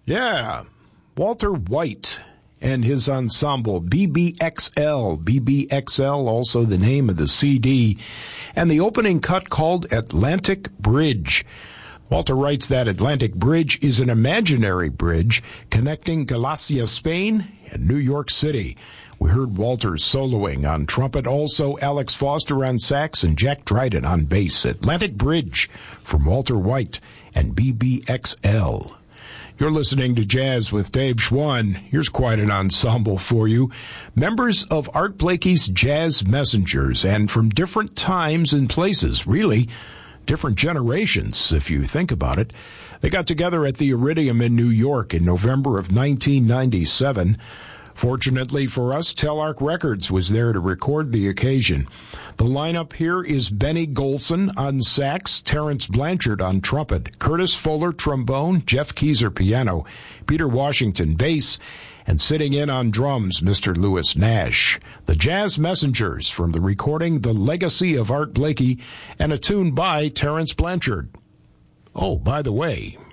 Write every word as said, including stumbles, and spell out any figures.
Yeah, Walter White and his ensemble, B B X L. B B X L, also the name of the C D, and the opening cut called Atlantic Bridge. Walter writes that Atlantic Bridge is an imaginary bridge connecting Galicia, Spain, and New York City. We heard Walter soloing on trumpet, also Alex Foster on sax, and Jack Dryden on bass. Atlantic Bridge from Walter White and B B X L. You're listening to Jazz with Dave Schwann. Here's quite an ensemble for you. Members of Art Blakey's Jazz Messengers, and from different times and places, really different generations, if you think about it. They got together at the Iridium in New York in November of nineteen ninety-seven. Fortunately for us, Telarc Records was there to record the occasion. The lineup here is Benny Golson on sax, Terrence Blanchard on trumpet, Curtis Fuller trombone, Jeff Keyser piano, Peter Washington bass, and sitting in on drums, Mister Louis Nash. The Jazz Messengers from the recording The Legacy of Art Blakey, and a tune by Terrence Blanchard. Oh, by the way,